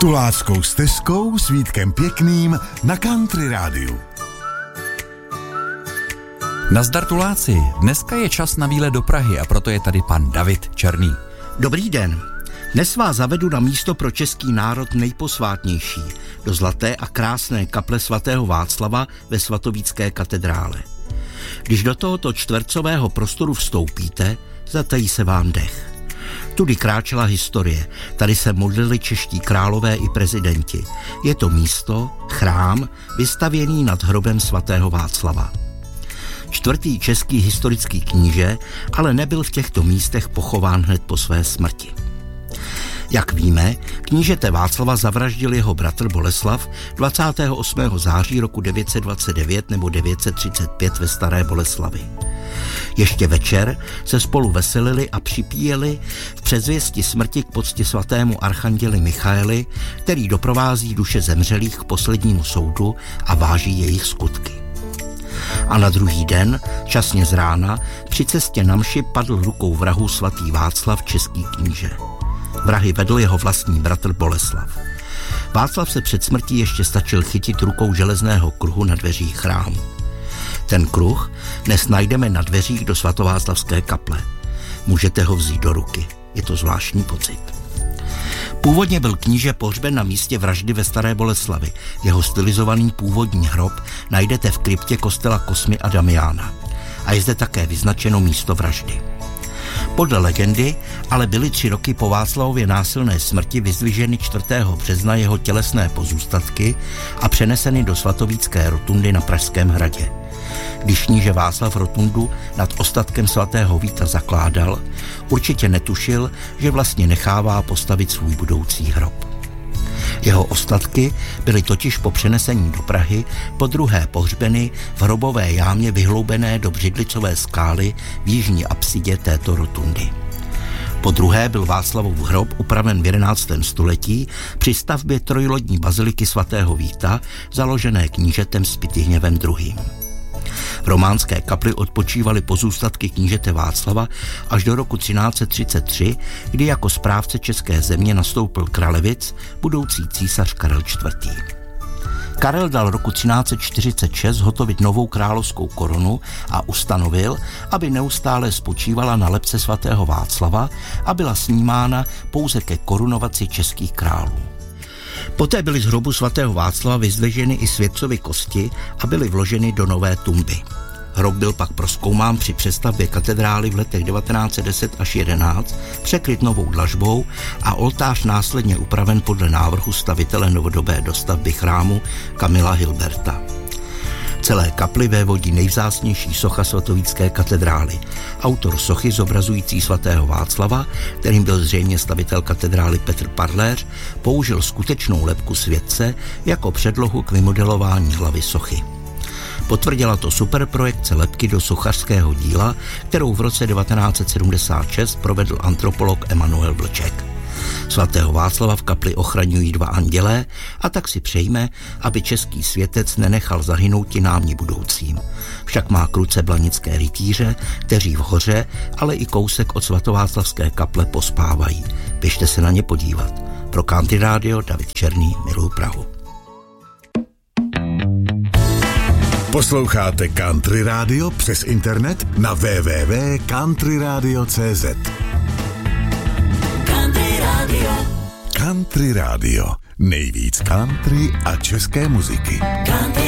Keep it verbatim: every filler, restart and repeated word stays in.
Tuláckou stezkou s Vítkem Pěkným na Country Rádiu. Nazdar Tuláci, dneska je čas na výlet do Prahy a proto je tady pan David Černý. Dobrý den. Dnes vás zavedu na místo pro český národ nejposvátnější, do zlaté a krásné kaple svatého Václava ve svatovícké katedrále. Když do tohoto čtvercového prostoru vstoupíte, zatají se vám dech. Tudy kráčela historie, tady se modlili čeští králové i prezidenti. Je to místo, chrám, vystavěný nad hrobem svatého Václava. Čtvrtý český historický kníže ale nebyl v těchto místech pochován hned po své smrti. Jak víme, knížete Václava zavraždil jeho bratr Boleslav dvacátého osmého září roku devět set dvacet devět nebo devět set třicet pět ve Staré Boleslavi. Ještě večer se spolu veselili a připíjeli v předzvěsti smrti k pocti svatému archanděli Michaeli, který doprovází duše zemřelých k poslednímu soudu a váží jejich skutky. A na druhý den, časně z rána, při cestě na mši padl rukou vrahů svatý Václav, český kníže. Vrahy vedl jeho vlastní bratr Boleslav. Václav se před smrtí ještě stačil chytit rukou železného kruhu na dveřích chrámu. Ten kruh dnes najdeme na dveřích do svatováclavské kaple. Můžete ho vzít do ruky. Je to zvláštní pocit. Původně byl kníže pohřben na místě vraždy ve Staré Boleslavi. Jeho stylizovaný původní hrob najdete v kryptě kostela Kosmy a Damiána. A je zde také vyznačeno místo vraždy. Podle legendy ale byly tři roky po Václavově násilné smrti vyzdviženy čtvrtého března jeho tělesné pozůstatky a přeneseny do svatovícké rotundy na Pražském hradě. Když kníže Václav rotundu nad ostatkem svatého Víta zakládal, určitě netušil, že vlastně nechává postavit svůj budoucí hrob. Jeho ostatky byly totiž po přenesení do Prahy podruhé pohřbeny v hrobové jámě vyhloubené do břidlicové skály v jižní apsidě této rotundy. Podruhé byl Václavův hrob upraven v jedenáctém století při stavbě trojlodní baziliky svatého Víta, založené knížetem Spytihněvem druhým. V románské kapli odpočívaly pozůstatky knížete Václava až do roku třináct set třicet tři, kdy jako správce české země nastoupil Kralevic, budoucí císař Karel čtvrtý. Karel dal roku třináct set čtyřicet šest hotovit novou královskou korunu a ustanovil, aby neustále spočívala na lebce svatého Václava a byla snímána pouze ke korunovaci českých králů. Poté byly z hrobu svatého Václava vyzdviženy i světcovy kosti a byly vloženy do nové tumby. Hrob byl pak prozkoumán při přestavbě katedrály v letech devatenáct set deset až jedenáct, překryt novou dlažbou a oltář následně upraven podle návrhu stavitele novodobé dostavby chrámu Kamila Hilberta. Celé kapli vévodí nejvzácnější socha svatovícké katedrály. Autor sochy zobrazující svatého Václava, kterým byl zřejmě stavitel katedrály Petr Parléř, použil skutečnou lebku světce jako předlohu k vymodelování hlavy sochy. Potvrdila to superprojekce lebky do sochařského díla, kterou v roce devatenáct set sedmdesát šest provedl antropolog Emanuel Vlček. Svatého Václava v kapli ochraňují dva andělé a tak si přejme, aby český světec nenechal zahynout i námi budoucím. Však má k ruce blanické rytíře, kteří v hoře, ale i kousek od svatováclavské kaple pospávají. Běžte se na ně podívat. Pro Country Radio David Černý, miluju Prahu. Posloucháte Country Radio přes internet na w w w tečka country radio tečka c z. Country Radio. Country Radio. Nejvíc country a české muziky. Country